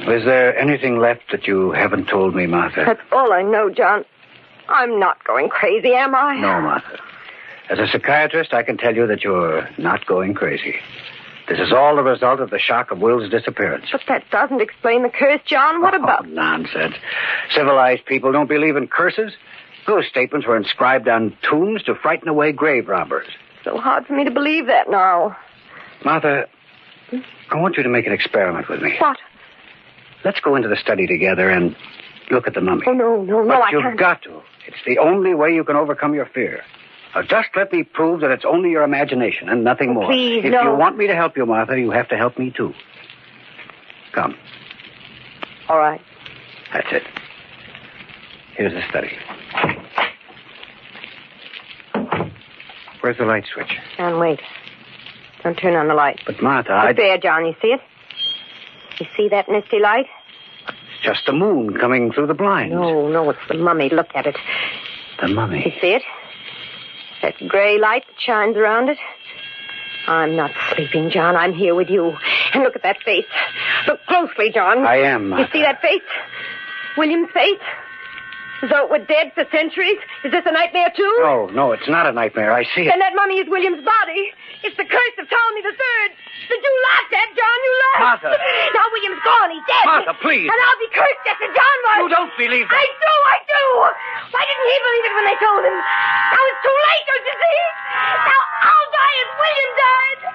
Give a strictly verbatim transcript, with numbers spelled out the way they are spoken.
Is there anything left that you haven't told me, Martha? That's all I know, John. I'm not going crazy, am I? No, Martha. As a psychiatrist, I can tell you that you're not going crazy. This is all the result of the shock of Will's disappearance. But that doesn't explain the curse, John. What oh, about... Nonsense. Civilized people don't believe in curses. Those statements were inscribed on tombs to frighten away grave robbers. It's so hard for me to believe that now. Martha, I want you to make an experiment with me. What? Let's go into the study together and look at the mummy. Oh, no, no, no, but I you've can't. got to. It's the only way you can overcome your fear. Now, just let me prove that it's only your imagination and nothing Oh, more. please, if no. you want me to help you, Martha, you have to help me, too. Come. All right. That's it. Here's the study. Where's the light switch? John, wait. Don't turn on the light. But, Martha, Up I... there, John, you see it? You see that misty light? It's just the moon coming through the blinds. No, no, it's the mummy. Look at it. The mummy. You see it? That gray light that shines around it? I'm not sleeping, John. I'm here with you. And look at that face. Look closely, John. I am, Martha. You see that face? William's face? As though it were dead for centuries? Is this a nightmare, too? No, no, it's not a nightmare. I see it. Then that mummy is William's body. It's the curse of Ptolemy the Third. That you laughed at, John. You laughed. Martha. Now William's gone. He's dead. Martha, please. And I'll be cursed just as John was. You don't believe that. I do, I do. Why didn't he believe it when they told him? Now it's too late, don't you see? Now I'll die as William died.